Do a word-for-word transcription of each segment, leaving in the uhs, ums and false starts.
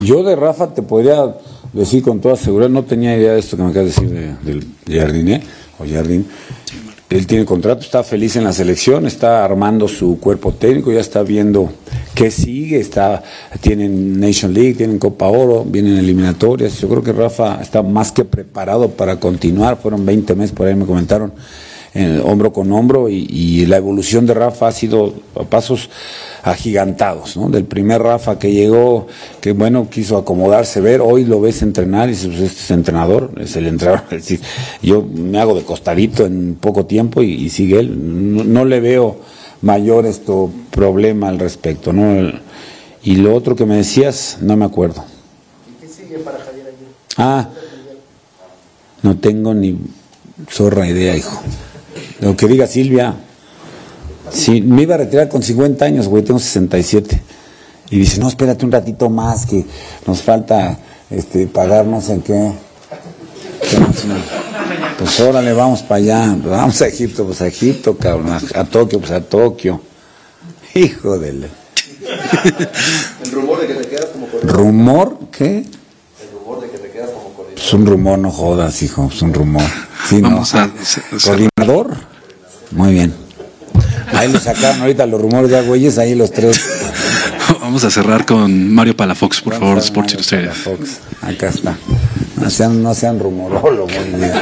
Yo de Rafa te podría decir con toda seguridad, no tenía idea de esto que me acabas de decir de, del Jardiné, o Jardín. Él tiene contrato, está feliz en la selección, está armando su cuerpo técnico, ya está viendo qué sigue, está, tienen Nation League, tienen Copa Oro, vienen eliminatorias. Yo creo que Rafa está más que preparado para continuar. Fueron veinte meses, por ahí me comentaron, eh, hombro con hombro, y, y la evolución de Rafa ha sido a pasos agigantados, ¿no? Del primer Rafa que llegó, que bueno, quiso acomodarse, ver, hoy lo ves entrenar y dices, pues este es entrenador, es el entrenador. Es decir, yo me hago de costadito en poco tiempo y, y sigue él. No, no le veo mayor esto problema al respecto, ¿no? Y lo otro que me decías, no me acuerdo. ¿Y qué sigue para Javier Aguirre? Ah, no tengo ni zorra idea, hijo. Lo que diga Silvia. Sí, me iba a retirar con cincuenta años, güey, tengo sesenta y siete. Y dice, no, espérate un ratito más, que nos falta este, pagar no sé qué. Pues órale, vamos para allá, vamos a Egipto, pues a Egipto, cabrón, a, a Tokio, pues a Tokio. Hijo de la... El rumor de que te quedas como coordinador. ¿Rumor? ¿Qué? El rumor de que te quedas como coordinador. Es un rumor, no jodas, hijo, es un rumor. Sí, vamos no. a... ¿Coordinador? Muy bien. Ahí le sacaron ahorita los rumores de Agüeyes, ahí los tres. Vamos a cerrar con Mario Palafox, por favor, Sports Illustrated. Acá está. No sean, no sean rumorólogos.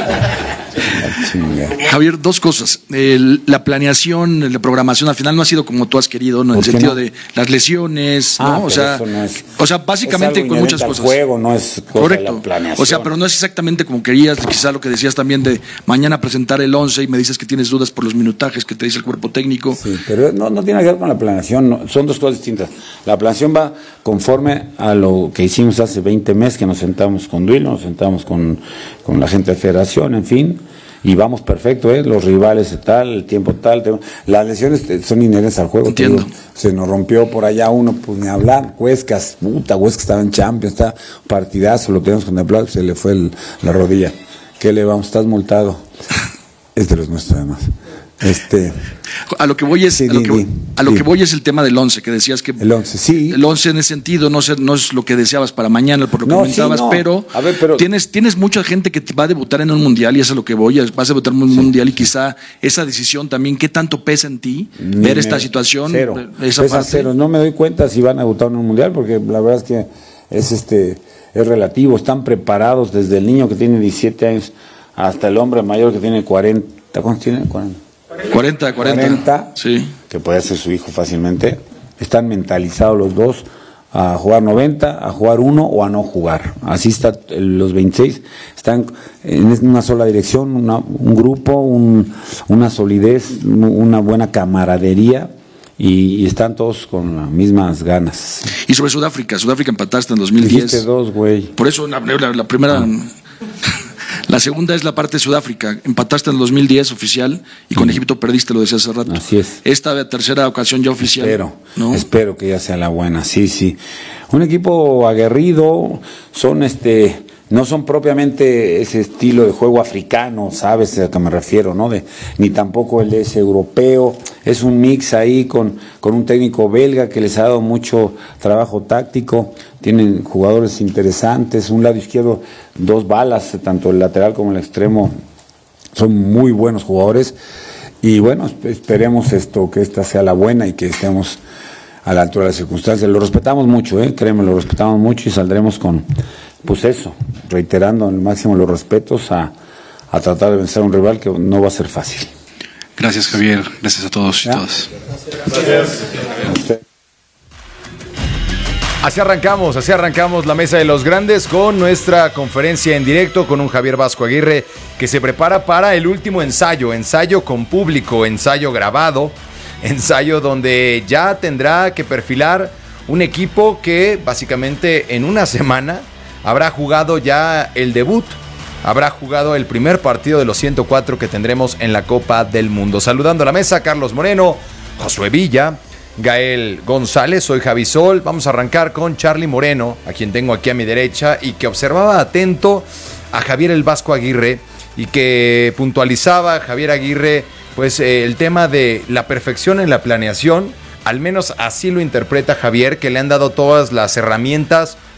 Javier, dos cosas. El, la planeación, la programación al final no ha sido como tú has querido, ¿no? En el sentido no? de las lesiones, ah, ¿no? O sea, no es, o sea, básicamente con muchas cosas. Juego, no es cosa correcto. De la planeación. O sea, pero no es exactamente como querías, quizá lo que decías también de mañana presentar el once y me dices que tienes dudas por los minutajes que te dice el cuerpo técnico. Sí, pero no, no tiene que ver con la planeación, no, son dos cosas distintas. La planeación va conforme a lo que hicimos hace veinte meses, que nos sentamos con Duilo, nos sentamos con, con la gente de federación, en fin. Y vamos perfecto, ¿eh? Los rivales tal, el tiempo tal, tema. Las lesiones son inherentes al juego. Entiendo. Digo, se nos rompió por allá uno, pues ni hablar. Huescas, puta, Huescas estaba en Champions, está partidazo, lo tenemos contemplado, se le fue el, la rodilla. ¿Qué le vamos? Estás multado. Es de los nuestros además. Este, a lo que voy es sí, a, lo di, que, di, a lo di. que voy es el tema del once, que decías que el once, sí. El once en ese sentido no, sé, no es lo que deseabas para mañana, por lo que no, comentabas, sí, no. pero, a ver, pero tienes tienes mucha gente que va a debutar en un mundial y eso es a lo que voy, vas a debutar en un sí. mundial y quizá esa decisión también, ¿qué tanto pesa en ti Ni ver me, esta situación? Cero, esa pesa parte? cero. No me doy cuenta si van a debutar en un mundial porque la verdad es que es este es relativo, están preparados desde el niño que tiene diecisiete años hasta el hombre mayor que tiene cuarenta. ¿Cuántos tiene? cuarenta. cuarenta, cuarenta, cuarenta, sí. Que puede ser su hijo fácilmente. Están mentalizados los dos a jugar noventa, a jugar uno o a no jugar. Así está los veintiséis, están en una sola dirección, una, un grupo, un, una solidez, una buena camaradería y, y están todos con las mismas ganas. Y sobre Sudáfrica, Sudáfrica empataste en dos mil diez. Dijiste dos, güey. Por eso la, la, la primera... Ah. La segunda es la parte de Sudáfrica. Empataste en el dos mil diez oficial y con Egipto perdiste, lo decía hace rato. Así es. Esta tercera ocasión ya oficial. Espero, ¿no? espero que ya sea la buena, sí, sí. Un equipo aguerrido, son este, no son propiamente ese estilo de juego africano, ¿sabes a qué me refiero, no? De, ni tampoco el ese europeo, es un mix ahí con, con un técnico belga que les ha dado mucho trabajo táctico, tienen jugadores interesantes, un lado izquierdo, dos balas, tanto el lateral como el extremo, son muy buenos jugadores, y bueno, esperemos esto, que esta sea la buena y que estemos a la altura de las circunstancias. Lo respetamos mucho, ¿eh? Créeme, lo respetamos mucho y saldremos con, pues eso, reiterando al máximo los respetos a, a tratar de vencer a un rival que no va a ser fácil. Gracias, Javier. Gracias a todos y ¿Ya? todas. Gracias. Así arrancamos, así arrancamos la Mesa de los Grandes con nuestra conferencia en directo con un Javier Vasco Aguirre que se prepara para el último ensayo, ensayo con público, ensayo grabado, ensayo donde ya tendrá que perfilar un equipo que básicamente en una semana habrá jugado ya el debut, habrá jugado el primer partido de los ciento cuatro que tendremos en la Copa del Mundo. Saludando a la mesa, Carlos Moreno, Josué Villa, Gael González, soy Javi Sol. Vamos a arrancar con Charlie Moreno, a quien tengo aquí a mi derecha y que observaba atento a Javier el Vasco Aguirre y que puntualizaba Javier Aguirre pues eh, el tema de la perfección en la planeación, al menos así lo interpreta Javier, que le han dado todas las herramientas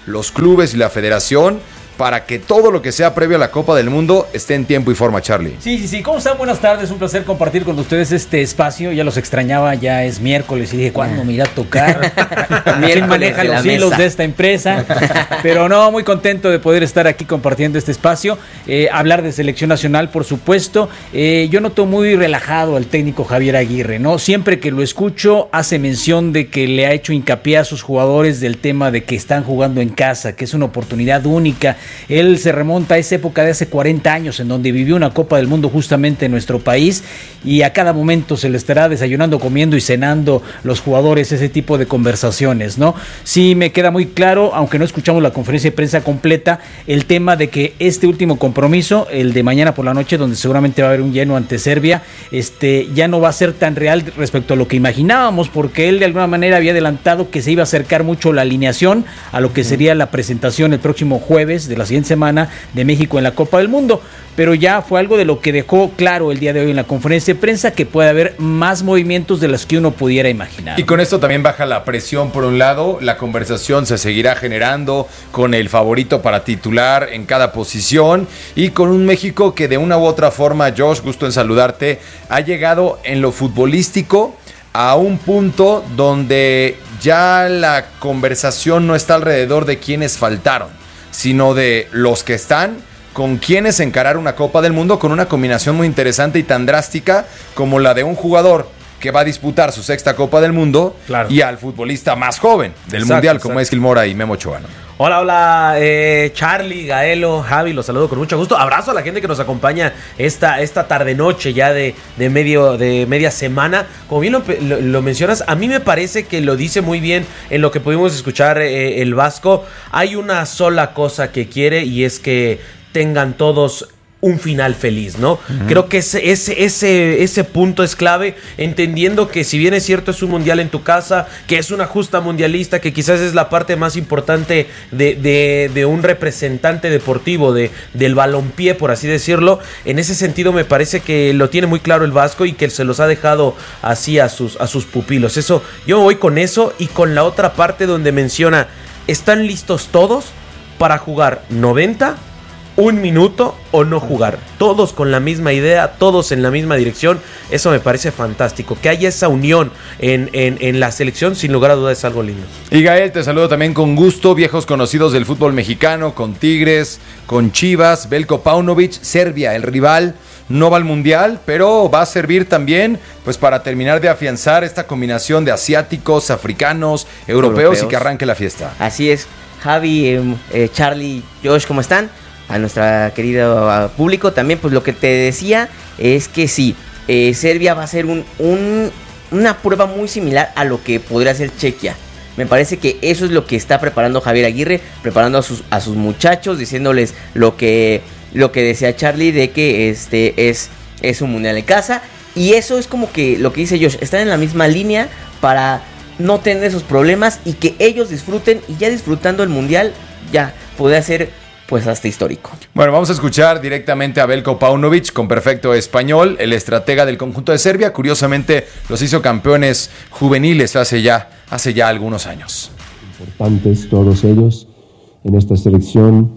los clubes y la federación para que todo lo que sea previo a la Copa del Mundo esté en tiempo y forma, Charlie. Sí, sí, sí. ¿Cómo están? Buenas tardes. Un placer compartir con ustedes este espacio. Ya los extrañaba, ya es miércoles y dije, ¿cuándo me irá a tocar? ¿Quién maneja los hilos mesa de esta empresa? Pero no, muy contento de poder estar aquí compartiendo este espacio. Eh, hablar de selección nacional, por supuesto. Eh, yo noto muy relajado al técnico Javier Aguirre, ¿no? Siempre que lo escucho, hace mención de que le ha hecho hincapié a sus jugadores del tema de que están jugando en casa, que es una oportunidad única. Él se remonta a esa época de hace cuarenta años en donde vivió una Copa del Mundo justamente en nuestro país y a cada momento se le estará desayunando, comiendo y cenando los jugadores ese tipo de conversaciones, ¿no? Sí me queda muy claro, aunque no escuchamos la conferencia de prensa completa, el tema de que este último compromiso, el de mañana por la noche, donde seguramente va a haber un lleno ante Serbia, este, ya no va a ser tan real respecto a lo que imaginábamos, porque él de alguna manera había adelantado que se iba a acercar mucho la alineación a lo que sería la presentación el próximo jueves de la siguiente semana de México en la Copa del Mundo, pero ya fue algo de lo que dejó claro el día de hoy en la conferencia de prensa, que puede haber más movimientos de los que uno pudiera imaginar. Y con esto también baja la presión por un lado, la conversación se seguirá generando con el favorito para titular en cada posición y con un México que de una u otra forma, Josh, gusto en saludarte, ha llegado en lo futbolístico a un punto donde ya la conversación no está alrededor de quienes faltaron, sino de los que están, con quienes encarar una Copa del Mundo con una combinación muy interesante y tan drástica como la de un jugador que va a disputar su sexta Copa del Mundo, claro, y al futbolista más joven del exacto, Mundial, como exacto. es Gil Mora y Memo Ochoa. Hola, hola, eh, Charlie, Gaelo, Javi, los saludo con mucho gusto. Abrazo a la gente que nos acompaña esta, esta tarde-noche ya de, de, medio, de media semana. Como bien lo, lo, lo mencionas, a mí me parece que lo dice muy bien en lo que pudimos escuchar eh, el Vasco. Hay una sola cosa que quiere y es que tengan todos un final feliz, ¿no? Uh-huh. Creo que ese, ese, ese, ese punto es clave, entendiendo que si bien es cierto es un mundial en tu casa, que es una justa mundialista, que quizás es la parte más importante de, de, de un representante deportivo, de, del balompié, por así decirlo, en ese sentido me parece que lo tiene muy claro el Vasco y que se los ha dejado así a sus, a sus pupilos. Eso, yo me voy con eso y con la otra parte donde menciona, ¿están listos todos para jugar noventa? Un minuto o no jugar, todos con la misma idea, todos en la misma dirección? Eso me parece fantástico, que haya esa unión en, en, en la selección, sin lugar a dudas es algo lindo. Y Gael, te saludo también con gusto, viejos conocidos del fútbol mexicano, con Tigres, con Chivas, Veljko Paunović, Serbia, el rival, no va al Mundial, pero va a servir también pues para terminar de afianzar esta combinación de asiáticos, africanos, europeos, europeos. Y que arranque la fiesta. Así es, Javi, eh, eh, Charlie, Josh, ¿cómo están? A nuestra querida público también, pues lo que te decía es que sí, eh, Serbia va a ser un, un, una prueba muy similar a lo que podría ser Chequia. Me parece que eso es lo que está preparando Javier Aguirre, preparando a sus, a sus muchachos, diciéndoles lo que, lo que decía Charlie, de que este es, es un mundial en casa. Y eso es como que lo que dice Josh, están en la misma línea para no tener esos problemas y que ellos disfruten, y ya disfrutando el mundial ya podría ser pues hasta histórico. Bueno, vamos a escuchar directamente a Veljko Paunović con perfecto español, el estratega del conjunto de Serbia. Curiosamente los hizo campeones juveniles hace ya, hace ya algunos años. Importantes todos ellos en esta selección,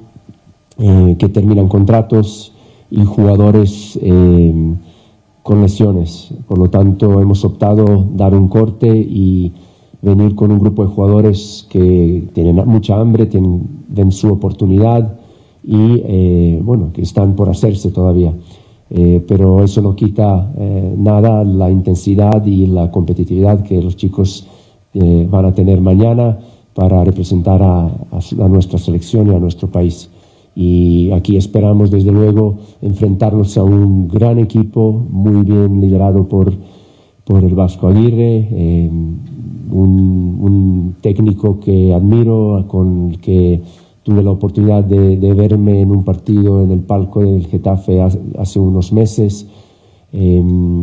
eh, que terminan contratos y jugadores eh, con lesiones. Por lo tanto, hemos optado dar un corte y venir con un grupo de jugadores que tienen mucha hambre, tienen, den su oportunidad y eh, bueno, que están por hacerse todavía. Eh, pero eso no quita eh, nada la intensidad y la competitividad que los chicos eh, van a tener mañana para representar a, a, a nuestra selección y a nuestro país. Y aquí esperamos desde luego enfrentarnos a un gran equipo muy bien liderado por, por el Vasco Aguirre, eh, un, un técnico que admiro, con el que tuve la oportunidad de, de verme en un partido en el palco del Getafe hace, hace unos meses. Eh,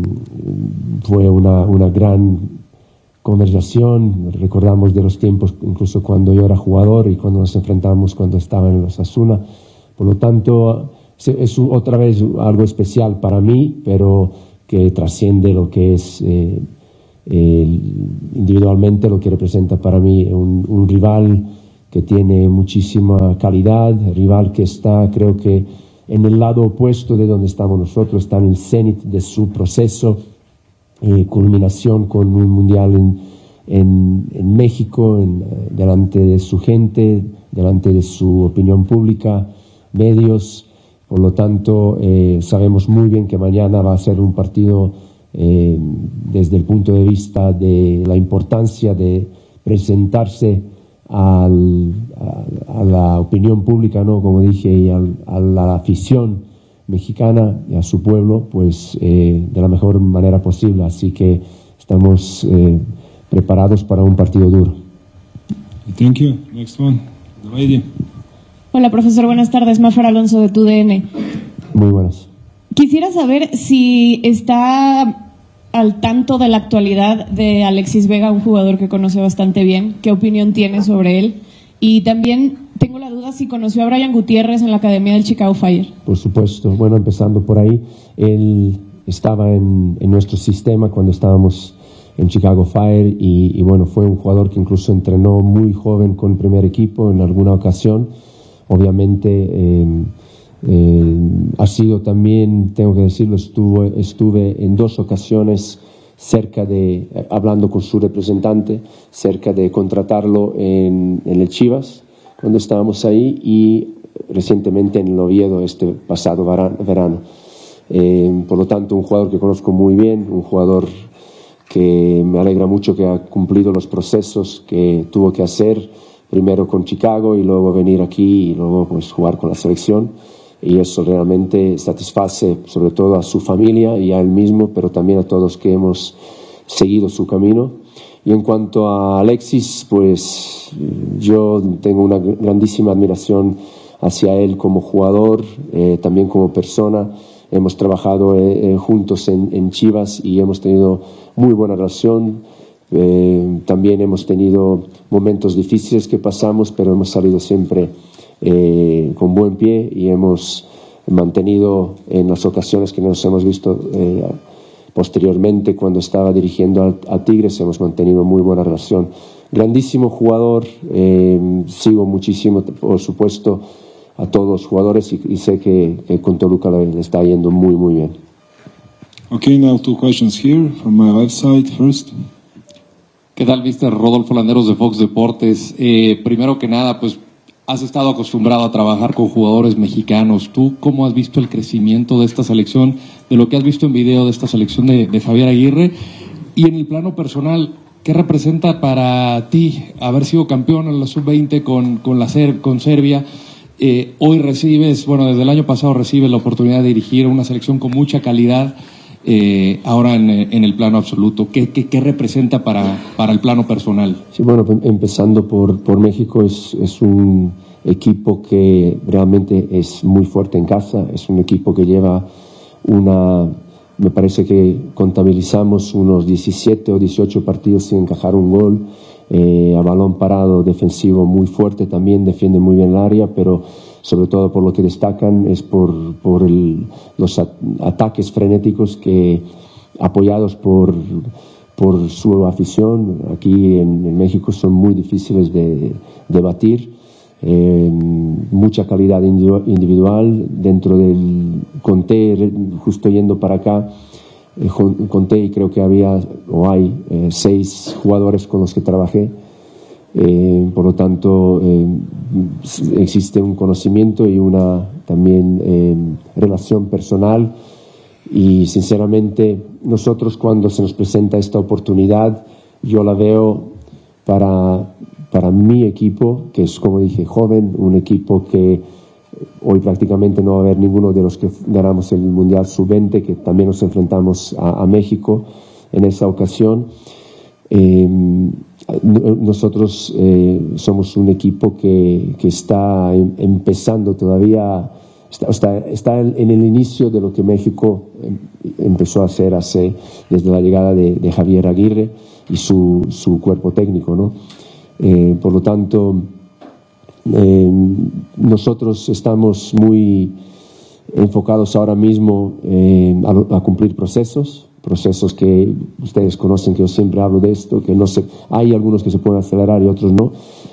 fue una, una gran conversación, recordamos de los tiempos incluso cuando yo era jugador y cuando nos enfrentamos cuando estaba en los Osasuna. Por lo tanto, es otra vez algo especial para mí, pero que trasciende lo que es eh, eh, individualmente, lo que representa para mí un, un rival que tiene muchísima calidad, rival que está, creo que, en el lado opuesto de donde estamos nosotros, está en el cenit de su proceso, eh, culminación con un mundial en, en, en México, en, delante de su gente, delante de su opinión pública, medios. Por lo tanto, eh, sabemos muy bien que mañana va a ser un partido eh, desde el punto de vista de la importancia de presentarse al, a, a la opinión pública, ¿no? Como dije, y al, a la afición mexicana y a su pueblo, pues eh, de la mejor manera posible. Así que estamos eh, preparados para un partido duro. Thank you. Next one. The lady. Hola, profesor, buenas tardes. Mafer Alonso de T U D N. Muy buenas. Quisiera saber si está al tanto de la actualidad de Alexis Vega, un jugador que conoce bastante bien. ¿Qué opinión tiene sobre él? Y también tengo la duda si conoció a Brian Gutiérrez en la academia del Chicago Fire. Por supuesto. Bueno, empezando por ahí, él estaba en, en nuestro sistema cuando estábamos en Chicago Fire y, y bueno, fue un jugador que incluso entrenó muy joven con el primer equipo en alguna ocasión. Obviamente eh, eh, ha sido también, tengo que decirlo, estuve, estuve en dos ocasiones cerca de, hablando con su representante, cerca de contratarlo en, en el Chivas, cuando estábamos ahí, y recientemente en el Oviedo este pasado verano. Eh, por lo tanto, un jugador que conozco muy bien, un jugador que me alegra mucho que ha cumplido los procesos que tuvo que hacer, primero con Chicago y luego venir aquí y luego pues jugar con la selección, y eso realmente satisface sobre todo a su familia y a él mismo, pero también a todos que hemos seguido su camino. Y en cuanto a Alexis, pues yo tengo una grandísima admiración hacia él como jugador, eh, también como persona. Hemos trabajado eh, juntos en, en Chivas y hemos tenido muy buena relación. Eh, también hemos tenido momentos difíciles que pasamos, pero hemos salido siempre eh, con buen pie y hemos mantenido en las ocasiones que nos hemos visto eh, posteriormente cuando estaba dirigiendo a, a Tigres, hemos mantenido muy buena relación. Grandísimo jugador, eh, sigo muchísimo, por supuesto, a todos los jugadores y, y sé que, que con Toluca le, le está yendo muy, muy bien. Okay, now two questions here from my website first. ¿Qué tal, mister Rodolfo Landeros de Fox Deportes? Eh, primero que nada, pues has estado acostumbrado a trabajar con jugadores mexicanos. ¿Tú cómo has visto el crecimiento de esta selección, de lo que has visto en video de esta selección de, de Javier Aguirre? Y en el plano personal, ¿qué representa para ti haber sido campeón en la sub veinte con, con, la Ser, con Serbia? Eh, hoy recibes, bueno, desde el año pasado recibes la oportunidad de dirigir una selección con mucha calidad. Eh, ahora en, en el plano absoluto, ¿qué, qué, qué representa para, para el plano personal? Sí, bueno, empezando por, por México, es, es un equipo que realmente es muy fuerte en casa, es un equipo que lleva una, me parece que contabilizamos unos diecisiete o dieciocho partidos sin encajar un gol, eh, a balón parado defensivo muy fuerte también, defiende muy bien el área, pero sobre todo por lo que destacan es por, por el, los at ataques frenéticos que, apoyados por, por su afición, aquí en, en México son muy difíciles de, de batir. Eh, mucha calidad individual dentro del Conté, justo yendo para acá, eh, conté y creo que había o hay eh, seis jugadores con los que trabajé. Eh, por lo tanto, eh, existe un conocimiento y una también eh, relación personal, y sinceramente nosotros, cuando se nos presenta esta oportunidad, yo la veo para, para mi equipo, que es, como dije, joven, un equipo que hoy prácticamente no va a haber ninguno de los que ganamos el Mundial sub veinte, que también nos enfrentamos a, a México en esa ocasión. Eh, nosotros eh, somos un equipo que, que está em, empezando todavía, está, está, está en el inicio de lo que México em, empezó a hacer hace, desde la llegada de, de Javier Aguirre y su, su cuerpo técnico, ¿no? Eh, por lo tanto, eh, nosotros estamos muy enfocados ahora mismo eh, a, a cumplir procesos. procesos que ustedes conocen, que yo siempre hablo de esto, que no se, hay algunos que se pueden acelerar y otros no.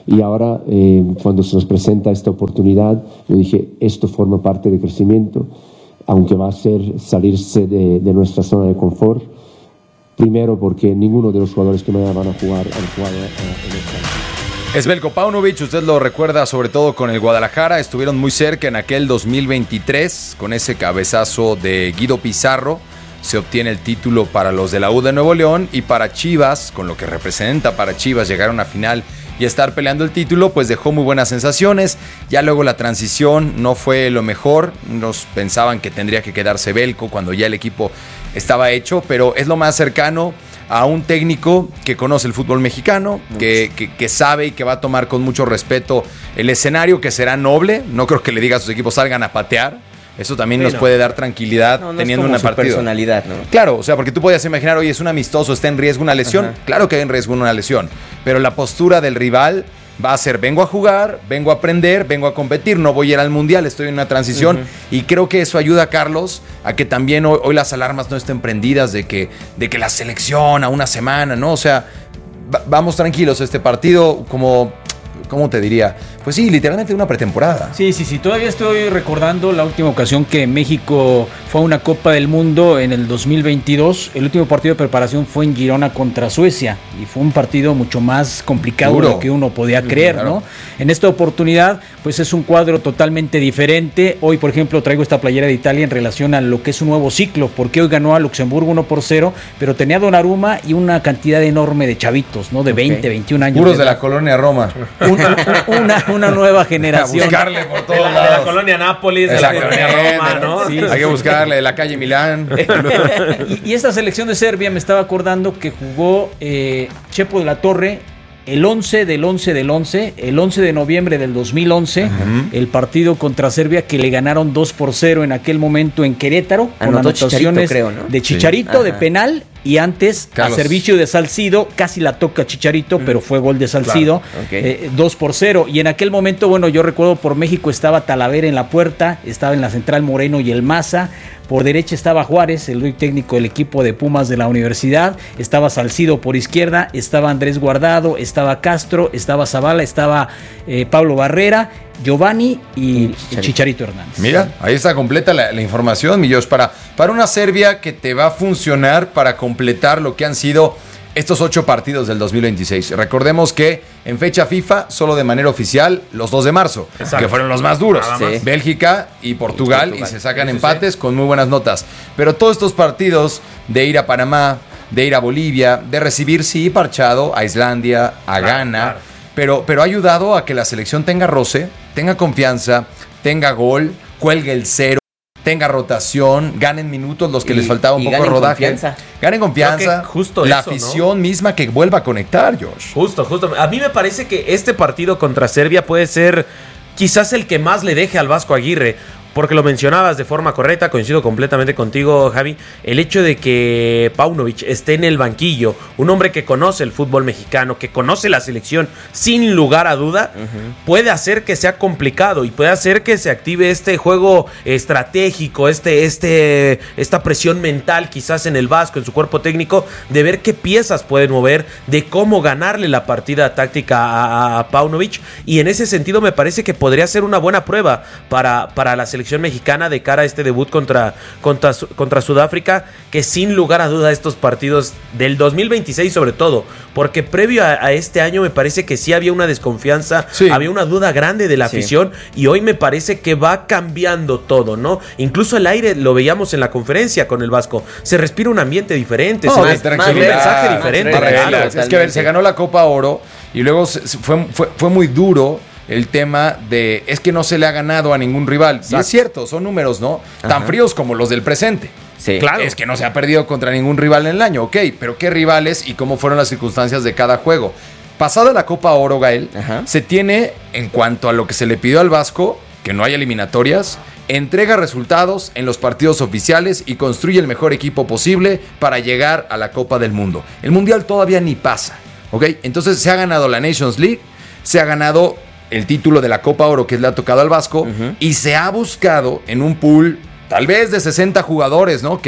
Y ahora, eh, cuando se nos presenta esta oportunidad, yo dije, esto forma parte del crecimiento, aunque va a ser salirse de, de nuestra zona de confort. Primero, porque ninguno de los jugadores que mañana van a jugar han jugado en esta. Svelko Paunovic, usted lo recuerda sobre todo con el Guadalajara, estuvieron muy cerca en aquel dos mil veintitrés, con ese cabezazo de Guido Pizarro, se obtiene el título para los de la U de Nuevo León, y para Chivas, con lo que representa para Chivas llegar a una final y estar peleando el título, pues dejó muy buenas sensaciones. Ya luego la transición no fue lo mejor, nos pensaban que tendría que quedarse Belko cuando ya el equipo estaba hecho, pero es lo más cercano a un técnico que conoce el fútbol mexicano, que, que, que sabe y que va a tomar con mucho respeto el escenario, que será noble. No creo que le diga a sus equipos salgan a patear. Eso también sí, nos no. puede dar tranquilidad no, no teniendo una partida. Personalidad, ¿no? Claro, o sea, porque tú podías imaginar, oye, es un amistoso, está en riesgo una lesión. Ajá. Claro que hay en riesgo una lesión, pero la postura del rival va a ser, vengo a jugar, vengo a aprender, vengo a competir, no voy a ir al Mundial, estoy en una transición. Uh-huh. Y creo que eso ayuda, Carlos, a que también hoy, hoy las alarmas no estén prendidas de que, de que la selección a una semana, ¿no? O sea, va, vamos tranquilos, este partido como... ¿Cómo te diría? Pues sí, literalmente una pretemporada. Sí, sí, sí. Todavía estoy recordando la última ocasión que México fue a una Copa del Mundo en el dos mil veintidós. El último partido de preparación fue en Girona contra Suecia y fue un partido mucho más complicado Duro. de lo que uno podía creer, claro. ¿no? En esta oportunidad, pues es un cuadro totalmente diferente. Hoy, por ejemplo, traigo esta playera de Italia en relación a lo que es un nuevo ciclo, porque hoy ganó a Luxemburgo uno por cero, pero tenía a Donnarumma y una cantidad enorme de chavitos, ¿no? De okay. veinte, veintiún años. Puros de, de la colonia Roma. Una, una, una nueva generación. A buscarle por todos de la, lados. De la colonia Nápoles, de la colonia Roma, ¿no? Sí, hay que buscarle, de la calle Milán. y, y esta selección de Serbia, me estaba acordando que jugó eh, Chepo de la Torre el once del once del once, el once de noviembre del dos mil once, uh-huh. el partido contra Serbia que le ganaron dos por cero en aquel momento en Querétaro, Anotó con anotaciones creo, ¿no? de Chicharito, sí. de penal, y antes Carlos. a servicio de Salcido, casi la toca Chicharito, mm. pero fue gol de Salcido, claro. okay. eh, dos por cero, y en aquel momento, bueno, yo recuerdo por México estaba Talavera en la puerta, estaba en la central Moreno y el Maza, por derecha estaba Juárez, el técnico del equipo de Pumas de la universidad, estaba Salcido por izquierda, estaba Andrés Guardado, estaba Castro, estaba Zavala, estaba eh, Pablo Barrera, Giovanni y Chicharito, Chicharito Hernández. Mira, ahí está completa la, la información, mi Josh, para, para una Serbia que te va a funcionar para completar lo que han sido estos ocho partidos del dos mil veintiséis. Recordemos que en fecha FIFA, solo de manera oficial, los dos de marzo, Exacto. que fueron los más duros. Sí. Bélgica y Portugal, y, Portugal. y se sacan sí, empates sí. con muy buenas notas. Pero todos estos partidos de ir a Panamá, de ir a Bolivia, de recibir, sí, parchado a Islandia, a claro, Ghana, claro. Pero, pero ha ayudado a que la selección tenga roce, tenga confianza, tenga gol, cuelgue el cero, tenga rotación, ganen minutos los que y, les faltaba un poco de rodaje. Confianza. Ganen confianza. Justo la eso, afición ¿no? misma que vuelva a conectar, Josh. Justo, justo. A mí me parece que este partido contra Serbia puede ser quizás el que más le deje al Vasco Aguirre. Porque lo mencionabas de forma correcta, coincido completamente contigo, Javi. El hecho de que Paunovic esté en el banquillo, un hombre que conoce el fútbol mexicano, que conoce la selección, sin lugar a duda, uh-huh. puede hacer que sea complicado y puede hacer que se active este juego estratégico, este, este, esta presión mental quizás en el Vasco, en su cuerpo técnico, de ver qué piezas pueden mover, de cómo ganarle la partida táctica a, a Paunovic. Y en ese sentido me parece que podría ser una buena prueba para, para la selección mexicana de cara a este debut contra, contra, contra Sudáfrica, que sin lugar a duda estos partidos del dos mil veintiséis sobre todo, porque previo a, a este año me parece que sí había una desconfianza, sí. había una duda grande de la sí. afición, y hoy me parece que va cambiando todo, ¿no? Incluso el aire lo veíamos en la conferencia con el Vasco, se respira un ambiente diferente, no, se más, ve un mensaje diferente. Claro, es que a ver, se ganó la Copa Oro y luego se, fue, fue, fue muy duro el tema de, es que no se le ha ganado a ningún rival. Exacto. Y es cierto, son números, ¿no? Tan Ajá. fríos como los del presente. Sí, claro. Es que no se ha perdido contra ningún rival en el año, ok, pero ¿qué rivales y cómo fueron las circunstancias de cada juego? Pasada la Copa Oro, Gael, Ajá. se tiene, en cuanto a lo que se le pidió al Vasco, que no haya eliminatorias, entrega resultados en los partidos oficiales y construye el mejor equipo posible para llegar a la Copa del Mundo. El Mundial todavía ni pasa, ok, entonces se ha ganado la Nations League, se ha ganado el título de la Copa Oro que le ha tocado al Vasco, uh-huh. y se ha buscado en un pool tal vez de sesenta jugadores, ¿no? Que han,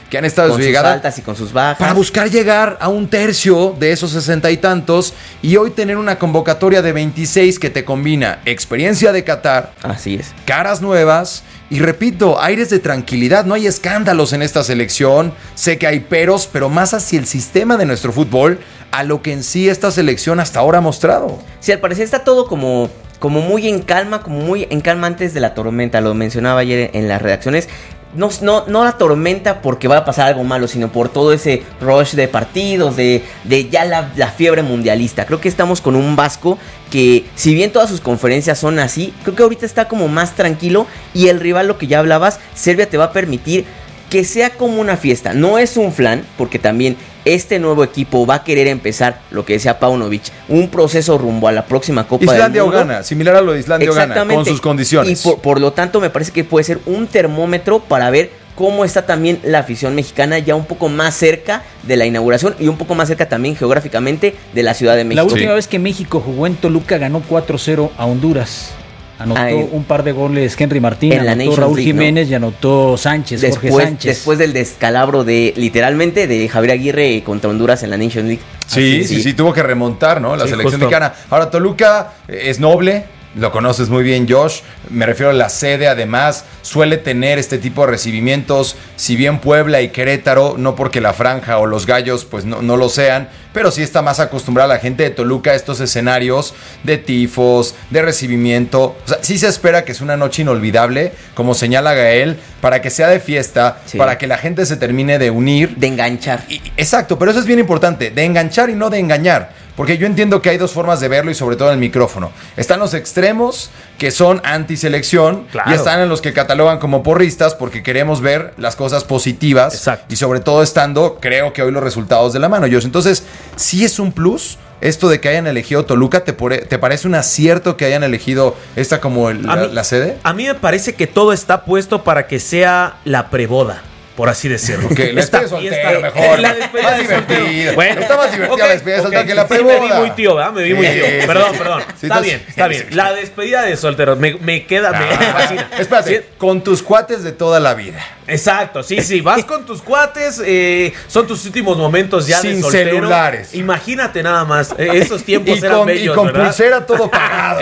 que han estado con en su sus llegada altas y con sus bajas. para buscar llegar a un tercio de esos sesenta y tantos y hoy tener una convocatoria de veintiséis que te combina experiencia de Qatar, así es, caras nuevas y repito, aires de tranquilidad. No hay escándalos en esta selección, sé que hay peros, pero más hacia el sistema de nuestro fútbol, a lo que en sí esta selección hasta ahora ha mostrado. Sí, al parecer está todo como, como muy en calma, como muy en calma antes de la tormenta, lo mencionaba ayer en las redacciones. No, no, no la tormenta porque va a pasar algo malo, sino por todo ese rush de partidos, de, de ya la, la fiebre mundialista. Creo que estamos con un Vasco que, si bien todas sus conferencias son así, creo que ahorita está como más tranquilo. Y el rival, lo que ya hablabas, Serbia te va a permitir que sea como una fiesta. No es un flan, porque también este nuevo equipo va a querer empezar, lo que decía Paunovic, un proceso rumbo a la próxima Copa Islandia del Mundo. o Ghana, similar a lo de Islandia o Ghana, con sus condiciones. Y por, por lo tanto me parece que puede ser un termómetro para ver cómo está también la afición mexicana, ya un poco más cerca de la inauguración y un poco más cerca también geográficamente de la Ciudad de México. La última sí. vez que México jugó en Toluca ganó cuatro cero a Honduras. Anotó Ay, un par de goles Henry Martín, anotó Nations Raúl League, Jiménez, ¿no? Y anotó Sánchez, después, Jorge Sánchez. Después del descalabro de, literalmente, de Javier Aguirre contra Honduras en la Nations League. Sí, sí, sí, sí, tuvo que remontar, ¿no? La sí, selección justo. mexicana. Ahora, Toluca es noble, lo conoces muy bien, Josh. Me refiero a la sede, además, suele tener este tipo de recibimientos. Si bien Puebla y Querétaro, no porque la Franja o los Gallos pues no, no lo sean, pero sí está más acostumbrada la gente de Toluca a estos escenarios de tifos, de recibimiento. O sea, sí se espera que es una noche inolvidable, como señala Gael, para que sea de fiesta, sí. para que la gente se termine de unir. De enganchar. Y, exacto, pero eso es bien importante, de enganchar y no de engañar. Porque yo entiendo que hay dos formas de verlo y sobre todo en el micrófono. Están los extremos, que son antiselección, claro. y están en los que catalogan como porristas porque queremos ver las cosas positivas. Exacto. Y sobre todo estando, creo que hoy los resultados de la mano, Josh. Entonces, sí es un plus esto de que hayan elegido Toluca. ¿Te, ¿Te parece un acierto que hayan elegido esta como el, la, mí, la sede? A mí me parece que todo está puesto para que sea la preboda, por así decirlo. Que la despedida soltero mejor. La despedida más divertida. Bueno, está más divertida okay, la despedida soltero okay. que la preboda. Sí, me vi muy tío, ¿verdad? Me vi muy tío. Sí, perdón, sí, perdón. sí, está sí, bien, sí, está sí, bien. sí. La despedida de soltero me, me queda, ah, me fascina. Espérate, sí. Con tus cuates de toda la vida. Exacto, sí, sí. Vas con tus cuates, eh, son tus últimos momentos ya sin de soltero. Sin celulares. Imagínate nada más. Eh, esos tiempos y eran con, bellos, y con ¿verdad? pulsera todo pagado.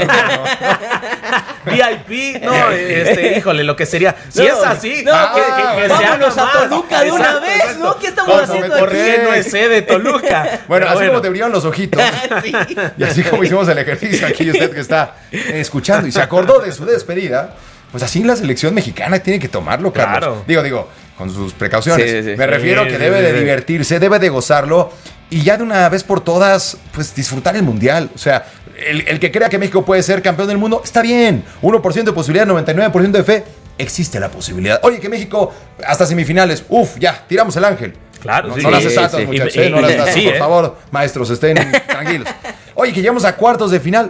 V I P, no, este, híjole, lo que sería. Si no, es así, no, que, que, que vámonos a Toluca de una vez, exacto. ¿No? ¿Qué estamos haciendo ¿Por qué no es sede Toluca? Bueno, así bueno. como te brillaron los ojitos. Sí. Y así como hicimos el ejercicio aquí, usted que está escuchando y se acordó de su despedida, pues así la selección mexicana tiene que tomarlo, Carlos. Claro. Digo, digo, con sus precauciones. Sí, sí, Me sí, refiero sí, que debe sí, de sí. divertirse, debe de gozarlo y ya de una vez por todas, pues disfrutar el Mundial. O sea, el, el que crea que México puede ser campeón del mundo, está bien. uno por ciento de posibilidad, noventa y nueve por ciento de fe. Existe la posibilidad. Oye, que México hasta semifinales, uf, ya, tiramos el ángel. Claro, no, sí, no las exactas, sí, muchachos, sí, eh, no las exactas, sí, por eh. favor, maestros, estén tranquilos. Oye, que llegamos a cuartos de final.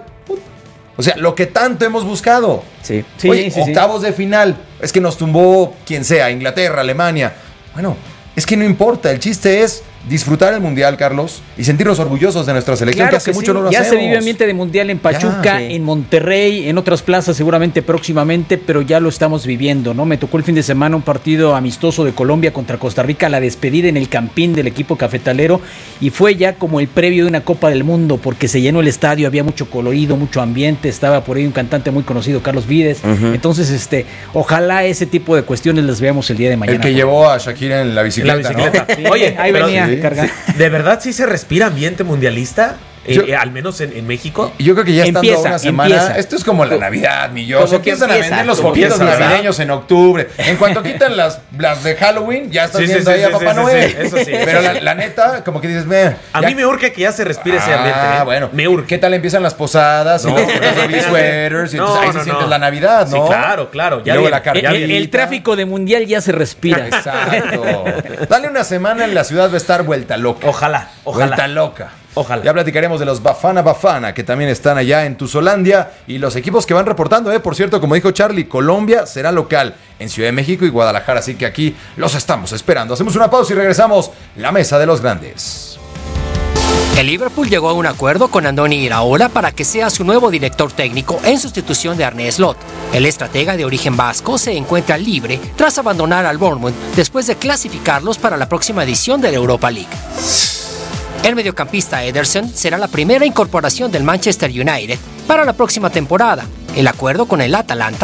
O sea, lo que tanto hemos buscado. Sí. Oye, sí, sí, octavos sí. de final. Es que nos tumbó quien sea, Inglaterra, Alemania. Bueno, es que no importa. El chiste es disfrutar el Mundial, Carlos, y sentirnos orgullosos de nuestra selección, claro que hace que mucho sí. no lo ya hacemos. Ya se vive ambiente de Mundial en Pachuca, ya, sí. en Monterrey, en otras plazas seguramente próximamente, pero ya lo estamos viviendo, ¿no? Me tocó el fin de semana un partido amistoso de Colombia contra Costa Rica, la despedida en el Campín del equipo cafetalero, y fue ya como el previo de una Copa del Mundo, porque se llenó el estadio, había mucho colorido, mucho ambiente, estaba por ahí un cantante muy conocido, Carlos Vides. Uh-huh. Entonces, este, ojalá ese tipo de cuestiones las veamos el día de mañana. El que llevó a Shakira en la bicicleta, la bicicleta. ¿no? Sí, oye, ahí pero, venía sí, cargando. Sí. ¿De verdad sí se respira ambiente mundialista? Yo, eh, al menos en, en México. Yo creo que ya estando empieza, una semana, empieza. esto es como la Navidad, mi yo. Se empiezan empieza, a vender los foquitos navideños en octubre. En cuanto quitan las, las de Halloween, ya estás sí, viendo sí, ahí sí, a Papá sí, Noel. Sí, eso sí. Pero la, la neta, como que dices, me. A ya... mí me urge que ya se respire ah, ese ambiente. Ah, ¿eh? bueno. Me urge. ¿Qué tal empiezan las posadas? No, y los baby sweaters. Y entonces no, ahí no, se no. siente la Navidad, ¿no? Sí, claro, claro. Ya y luego la el, el, el tráfico de Mundial ya se respira. Exacto. Dale una semana en la ciudad, va a estar vuelta loca. Ojalá, ojalá. Vuelta loca. Ojalá. Ya platicaremos de los Bafana Bafana, que también están allá en Tuzolandia, y los equipos que van reportando, eh, por cierto, como dijo Charlie, Colombia será local en Ciudad de México y Guadalajara, así que aquí los estamos esperando. Hacemos una pausa y regresamos. La Mesa de los Grandes. El Liverpool llegó a un acuerdo con Andoni Iraola para que sea su nuevo director técnico en sustitución de Arne Slot. El estratega de origen vasco se encuentra libre tras abandonar al Bournemouth después de clasificarlos para la próxima edición de la Europa League. El mediocampista Ederson será la primera incorporación del Manchester United para la próxima temporada. El acuerdo con el Atalanta